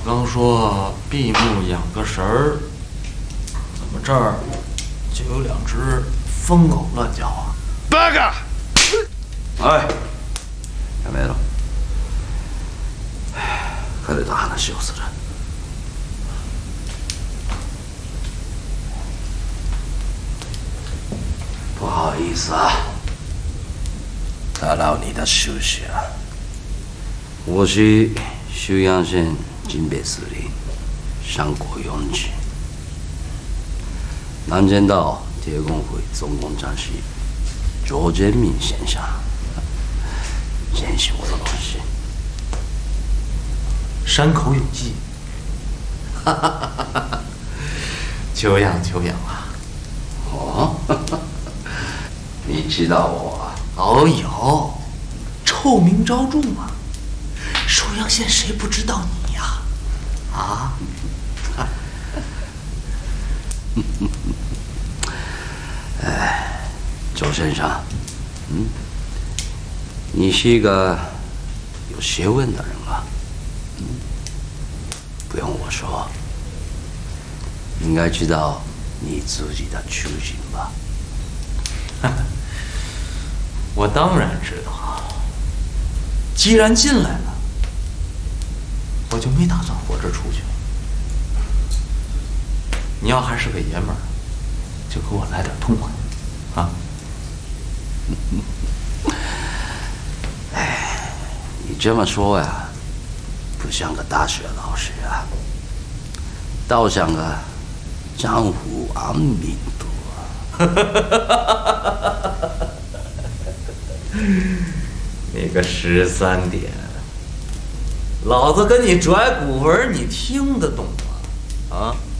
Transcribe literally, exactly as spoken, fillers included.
刚说闭目养个神儿，怎么这儿就有两只疯狗乱叫啊？ 八嘎！ 哎，やめろ。彼と話をする。不好意思啊，打扰你的休息啊。我是溧阳县警备司令山国勇吉，南京道铁工会总工长是周建民先生，见习我的东西。 山口有记，哈哈哈哈哈！久仰久仰啊！ 哦，你知道我啊？ 哦有，臭名昭著嘛！溧阳县谁不知道你呀？啊？ 哎，周先生，嗯，你是一个有学问的人啊。嗯，不用我说，应该知道你自己的处境吧？ 我当然知道。既然进来了，我就没打算活着出去。你要还是个爷们儿，就给我来点痛快，啊！ 哎，你这么说呀，不像个大学老师啊，倒像个江湖安民都啊。 那个十三点，老子跟你拽古文，你听得懂吗？啊？